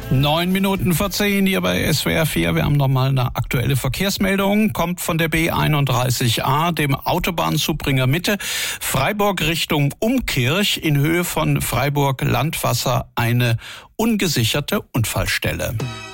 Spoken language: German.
9:10 hier bei SWR 4. Wir haben nochmal eine aktuelle Verkehrsmeldung. Kommt von der B31a, dem Autobahnzubringer Mitte, Freiburg Richtung Umkirch in Höhe von Freiburg-Landwasser eine ungesicherte Unfallstelle.